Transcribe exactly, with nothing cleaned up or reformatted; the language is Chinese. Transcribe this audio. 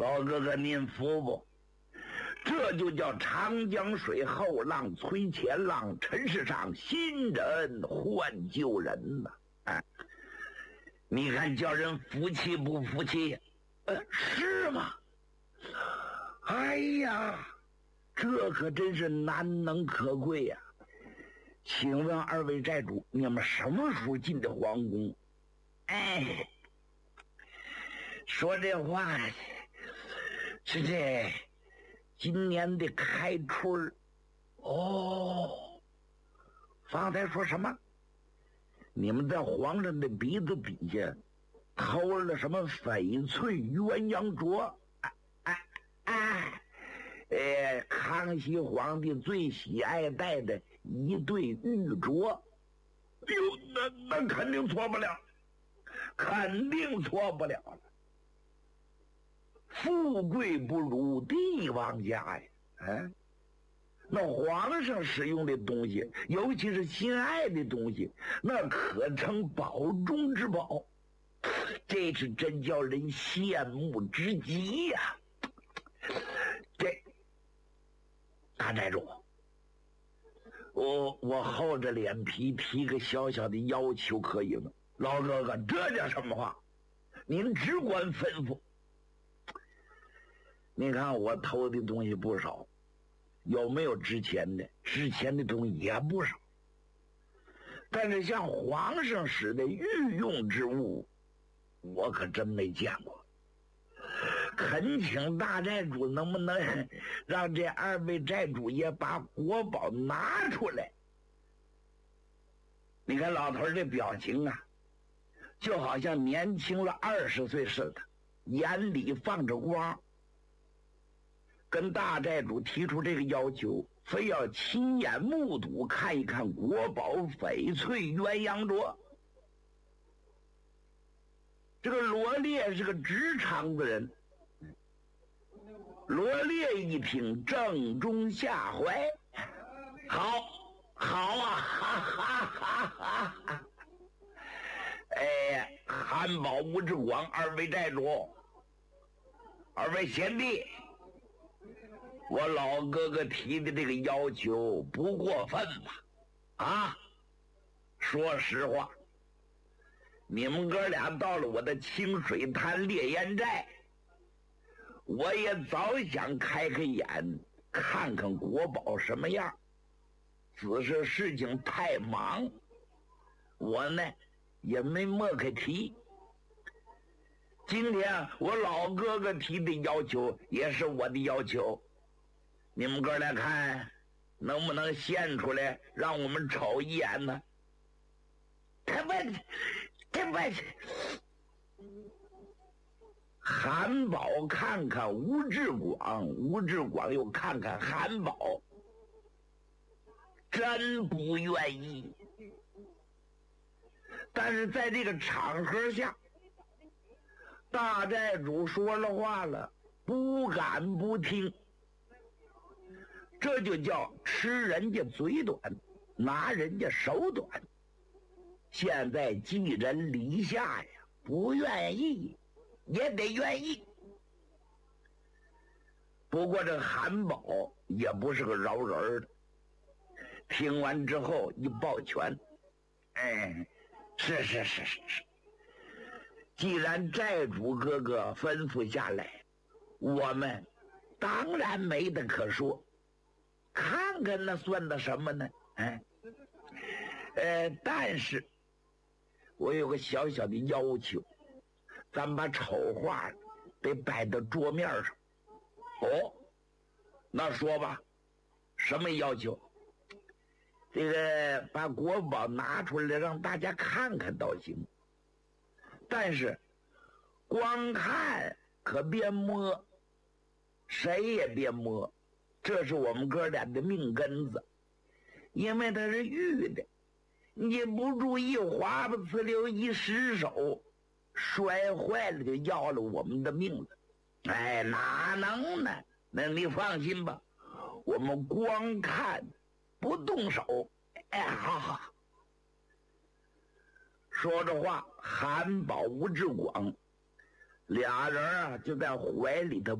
老哥哥您服不？这就叫长江水后浪推前浪，尘世上新人换旧人呐！哎，你看叫人服气不服气？呃，是吗？哎呀，这可真是难能可贵呀、啊！请问二位寨主，你们什么时候进的皇宫？哎，说这话是这今年的开春哦。方才说什么？你们在皇上的鼻子底下偷了什么翡翠鸳鸯镯？哎哎哎！呃，康熙皇帝最喜爱戴的一对玉镯。哎呦，那那肯定错不了，肯定错不了了。富贵不如帝王家呀！哎，那皇上使用的东西，尤其是心爱的东西，那可称宝中之宝，这是真叫人羡慕之极呀、啊！这大寨主，我我厚着脸皮提个小小的要求可以吗？老哥哥，这叫什么话？您只管吩咐。你看我偷的东西不少，有没有值钱的？值钱的东西也不少，但是像皇上使的御用之物，我可真没见过。恳请大寨主能不能让这二位寨主也把国宝拿出来？你看老头这表情啊，就好像年轻了二十岁似的，眼里放着光。跟大寨主提出这个要求，非要亲眼目睹看一看国宝翡翠鸳鸯镯。这个罗烈是个直肠子人，罗烈一听正中下怀，好，好啊，哈哈哈哈哈！哎，汉宝吴志广二位寨主，二位贤弟。我老哥哥提的这个要求不过分吧？啊，说实话，你们哥俩到了我的清水滩烈焰寨，我也早想开开眼，看看国宝什么样，只是事情太忙，我呢也没抹开提。今天我老哥哥提的要求也是我的要求。你们哥俩看能不能献出来让我们瞅一眼呢？他问他问韩宝看看吴志广，吴志广又看看韩宝，真不愿意。但是在这个场合下，大寨主说了话了，不敢不听。这就叫吃人家嘴短，拿人家手短。现在寄人篱下呀，不愿意也得愿意。不过这韩宝也不是个饶人的，听完之后一抱拳，哎，是是是是是，既然寨主哥哥吩咐下来，我们当然没得可说。看看那算得什么呢？哎，呃，但是我有个小小的要求，咱们把丑话得摆到桌面上。哦，那说吧，什么要求？这个把国宝拿出来让大家看看倒行，但是光看可别摸，谁也别摸。这是我们哥俩的命根子，因为它是玉的，你不注意滑不呲溜一失手，摔坏了就要了我们的命了。哎，哪能呢？那你放心吧，我们光看不动手。哎，好好。说着话，韩宝吴志广俩人啊就在怀里头